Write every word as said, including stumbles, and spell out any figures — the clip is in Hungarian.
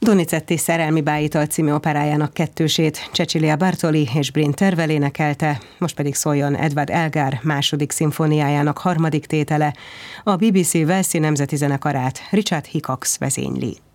Donizetti Szerelmi bájital című operájának kettősét Cecilia Bartoli és Bryn Tervel énekelte, most pedig szóljon Edward Elgar második szimfóniájának harmadik tétele, a bé bé cé Walesi Nemzeti Zenekarát Richard Hickox vezényli.